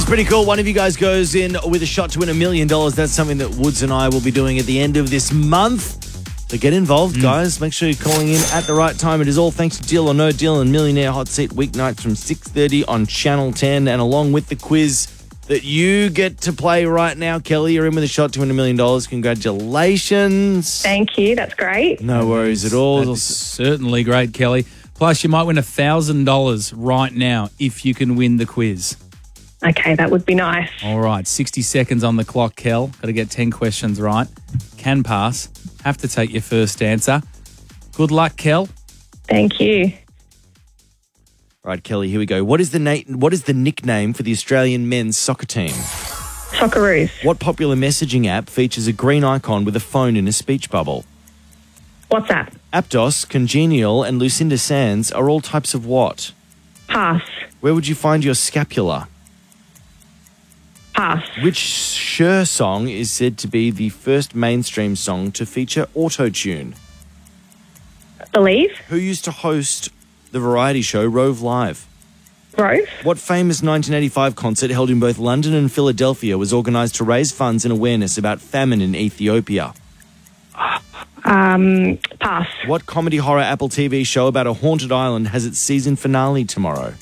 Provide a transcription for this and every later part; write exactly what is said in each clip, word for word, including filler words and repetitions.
pretty cool. One of you guys goes in with a shot to win a million dollars. That's something that Woods and I will be doing at the end of this month. So get involved, mm. guys. Make sure you're calling in at the right time. It is all thanks to Deal or No Deal and Millionaire Hot Seat weeknights from six thirty on Channel ten. And along with the quiz that you get to play right now, Kelly, you're in with a shot to win a million dollars. Congratulations. Thank you. That's great. No worries at all. That's certainly great, Kelly. Plus, you might win one thousand dollars right now if you can win the quiz. Okay, that would be nice. All right, sixty seconds on the clock, Kel. Got to get ten questions right. Can pass. Have to take your first answer. Good luck, Kel. Thank you. Right, Kelly, here we go. What is the na- What is the nickname for the Australian men's soccer team? Socceroos. What popular messaging app features a green icon with a phone in a speech bubble? WhatsApp. Aptos, Congenial, and Lucinda Sands are all types of what? Pass. Where would you find your scapula? Pass. Which Cher song is said to be the first mainstream song to feature auto-tune? Believe. Who used to host the variety show Rove Live? Rove. What famous nineteen eighty-five concert held in both London and Philadelphia was organised to raise funds and awareness about famine in Ethiopia? Um, pass. What comedy horror Apple T V show about a haunted island has its season finale tomorrow?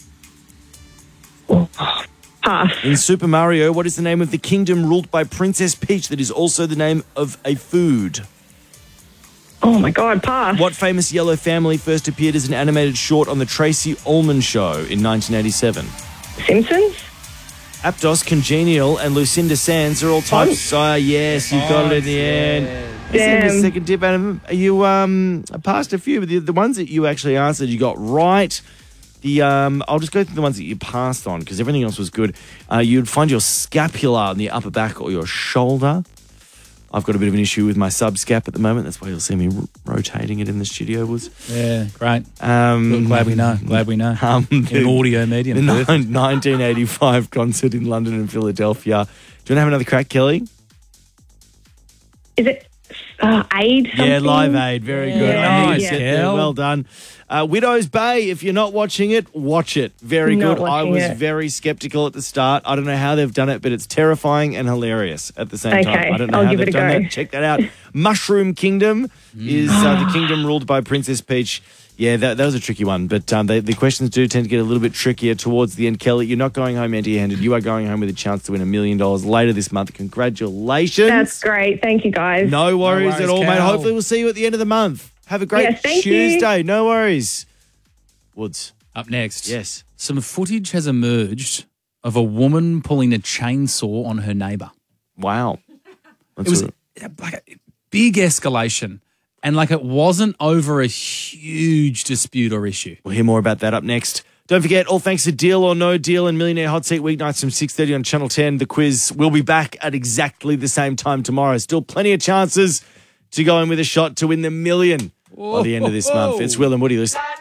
Pass. In Super Mario, what is the name of the kingdom ruled by Princess Peach that is also the name of a food? Oh, my God, pass. What famous yellow family first appeared as an animated short on the Tracy Ullman Show in nineteen eighty-seven? Simpsons. Aptos, Congenial, and Lucinda Sands are all types. Ah, oh, yes, you got it in the end. This is the second tip, Adam. You um passed a few, but the, the ones that you actually answered, you got right. The um, I'll just go through the ones that you passed on because everything else was good. Uh, you'd find your scapula on the upper back or your shoulder. I've got a bit of an issue with my subscap at the moment. That's why you'll see me r- rotating it in the studio. Was yeah, great. Um, Good, glad we know. Glad we know. Um, in an audio medium. The nineteen eighty-five concert in London and Philadelphia. Do you want to have another crack, Kelly? Is it uh, Aid? Something? Yeah, Live Aid. Very yeah. good. Nice, yeah. Yeah, well done. Uh, Widow's Bay, if you're not watching it, watch it. Very not good. I was it. very sceptical at the start. I don't know how they've done it, but it's terrifying and hilarious at the same okay. time. I don't know I'll how give they've it a done go. that. Check that out. Mushroom Kingdom is uh, the kingdom ruled by Princess Peach. Yeah, that, that was a tricky one, but um, they, the questions do tend to get a little bit trickier towards the end. Kelly, you're not going home empty-handed. You are going home with a chance to win a million dollars later this month. Congratulations. That's great. Thank you, guys. No worries, no worries at all, Cal. mate. Hopefully we'll see you at the end of the month. Have a great Yes, thank Tuesday. You. No worries. Woods. Up next. Yes. Some footage has emerged of a woman pulling a chainsaw on her neighbour. Wow. That's It was a- like a big escalation. And like it wasn't over a huge dispute or issue. We'll hear more about that up next. Don't forget, all thanks to Deal or No Deal and Millionaire Hot Seat weeknights from six thirty on Channel ten. The quiz will be back at exactly the same time tomorrow. Still plenty of chances to go in with a shot to win the million by the end of this month. It's Will and Woody. Listen.